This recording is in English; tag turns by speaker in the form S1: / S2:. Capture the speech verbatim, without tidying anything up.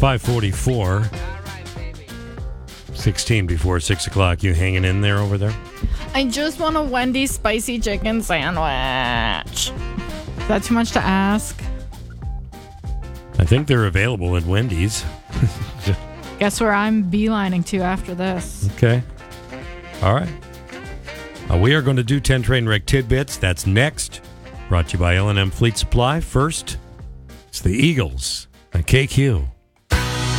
S1: five forty-four. sixteen before six o'clock. You hanging in there over there?
S2: I just want a Wendy's spicy chicken sandwich. Is that too much to ask?
S1: I think they're available at Wendy's.
S2: Guess where I'm beelining to after this.
S1: Okay. All right. Uh, we are going to do ten train wreck tidbits. That's next. Brought to you by L and M Fleet Supply. First, it's the Eagles at K Q.